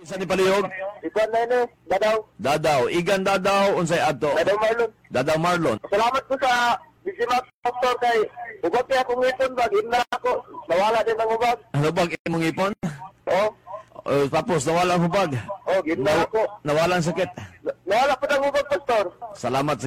Isa ni palihog. Ikuan na yun Dadaw. Dadaw. Igan Dadaw. Unsay ato. Dadaw Marlon. Dadaw Marlon. Salamat po sa Bisimat Doctor kay ugot kaya akong ngipon bag. Himna ako. Nawala din ang ubag. Ano bag imong ipon? Oo. Tapos nawala ang hubag. Oo, himna ako. Nawala ang sakit. Nawala po ng ubag, Pastor. Salamat sa